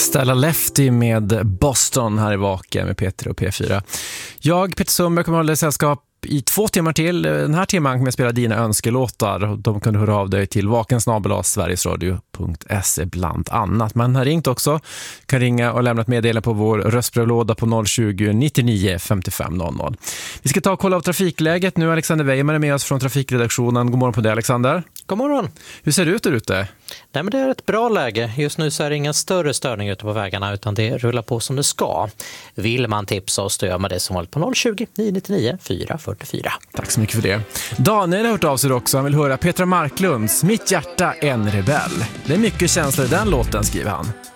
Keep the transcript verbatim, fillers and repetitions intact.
Stella Lefty med Boston här i Vaka med Peter och P fyra. Jag, Peter Sundberg, kommer att hålla sällskap i två timmar till. Den här timman kommer jag spela dina önskelåtar. De kan du höra av dig till vakensnabel-a sverigesradio punkt se bland annat. Men har ringt också. Kan ringa och lämna ett meddelande på vår röstbrevlåda på noll tjugo, nittionio, femtiofem noll noll. Vi ska ta och kolla av trafikläget. Nu är Alexander Weimer med oss från trafikredaktionen. God morgon på dig, Alexander. God morgon. Hur ser det ut där ute? Nej, men det är ett bra läge. Just nu så är det inga större störningar ute på vägarna utan det rullar på som det ska. Vill man tipsa oss då gör man det som vanligt på noll tjugo, nio nittionio, fyra fyrtiofyra. Tack så mycket för det. Daniel har hört av sig också. Han vill höra Petra Marklunds Mitt hjärta en rebell. Det är mycket känslor i den låten, skriver han.